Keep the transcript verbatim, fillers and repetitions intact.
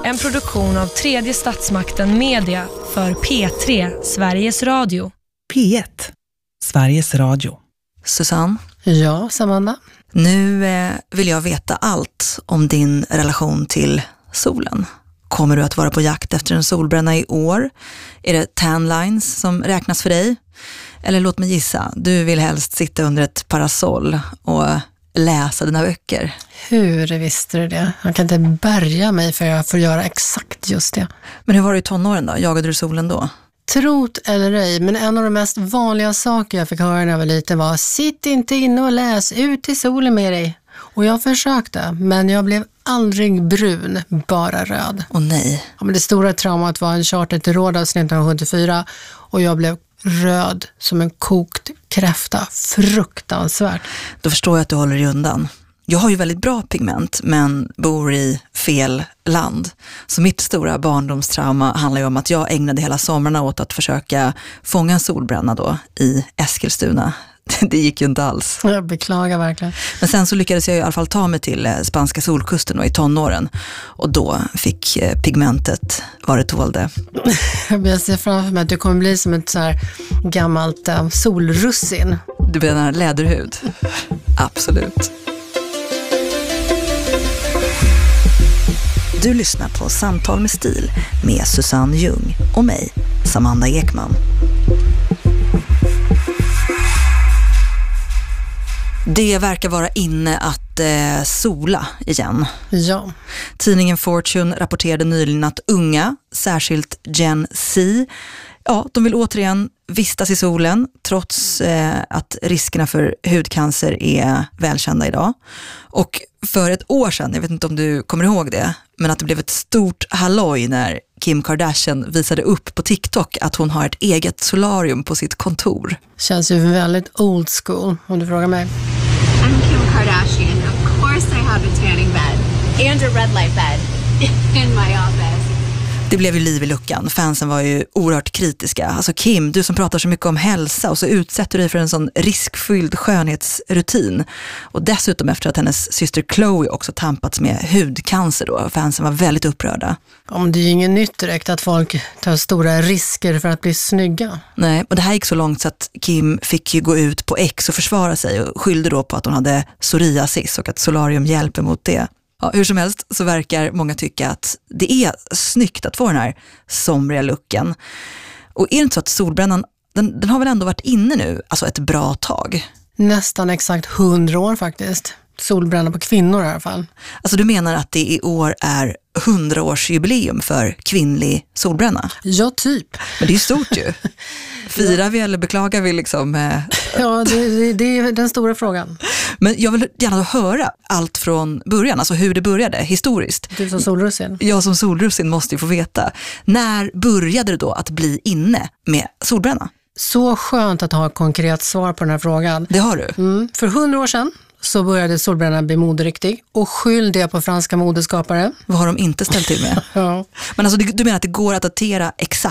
En produktion av Tredje Statsmakten Media för P tre, Sveriges Radio. P ett, Sveriges Radio. Susanne? Ja, Samanda? Nu eh, vill jag veta allt om din relation till solen. Kommer du att vara på jakt efter en solbränna i år? Är det tan lines som räknas för dig? Eller låt mig gissa, du vill helst sitta under ett parasoll och läsa dina böcker. Hur visste du det? Jag kan inte bärga mig för jag får göra exakt just det. Men hur var det i tonåren då? Jagade du solen då? Trot eller ej, men en av de mest vanliga saker jag fick höra när jag var liten var: sitt inte inne och läs, ut i solen med dig. Och jag försökte, men jag blev aldrig brun, bara röd. Åh nej. Ja, men det stora traumat var en charter till Rhodos nittonhundrasjuttiofyra och jag blev röd som en kokt kräfta. Fruktansvärt. Då förstår jag att du håller dig undan. Jag har ju väldigt bra pigment men bor i fel land. Så mitt stora barndomstrauma handlar ju om att jag ägnade hela somrarna åt att försöka fånga en solbränna då i Eskilstuna. Det gick ju inte alls. Jag beklagar verkligen. Men sen så lyckades jag i alla fall ta mig till spanska solkusten och i tonåren. Och då fick pigmentet vad det tålde. Jag ser framför mig att du kommer bli som ett så här gammalt äh, solrussin. Du menar läderhud? Absolut. Du lyssnar på Samtal med stil med Susanne Ljung och mig, Samanda Ekman. Det verkar vara inne att eh, sola igen. Ja. Tidningen Fortune rapporterade nyligen att unga, särskilt Gen Z, ja, de vill återigen vistas i solen trots eh, att riskerna för hudcancer är välkända idag. Och för ett år sedan, jag vet inte om du kommer ihåg det, men att det blev ett stort halloj när Kim Kardashian visade upp på TikTok att hon har ett eget solarium på sitt kontor. Känns ju väldigt old school om du frågar mig. I'm Kim Kardashian. Of course I have a tanning bed and a red light bed in my office. Det blev ju liv i luckan. Fansen var ju oerhört kritiska. Alltså Kim, du som pratar så mycket om hälsa och så utsätter dig för en sån riskfylld skönhetsrutin. Och dessutom efter att hennes syster Chloe också tampats med hudcancer då. Fansen var väldigt upprörda. Om det är ju inget nytt direkt att folk tar stora risker för att bli snygga. Nej, och det här gick så långt så att Kim fick ju gå ut på X och försvara sig och skyllde då på att hon hade psoriasis och att solarium hjälper mot det. Ja, hur som helst så verkar många tycka att det är snyggt att få den här somriga looken. Och är det inte så att solbrännan, den, den har väl ändå varit inne nu, alltså ett bra tag? Nästan exakt hundra år faktiskt. Solbränna på kvinnor i alla fall. Alltså du menar att det i år är hundraårsjubileum för kvinnlig solbränna? Ja, typ. Men det är ju stort ju. Firar vi eller beklagar vi liksom? Eh... Ja, det, det, det är den stora frågan. Men jag vill gärna höra allt från början, alltså hur det började historiskt. Du som solrussin? Jag som solrussin måste ju få veta. När började det då att bli inne med solbränna? Så skönt att ha ett konkret svar på den här frågan. Det har du? Mm. För hundra år sedan så började solbrännan bli moderiktig och skyll det på franska modeskapare. Vad har de inte ställt till med? Ja. Men alltså du menar att det går att datera exakt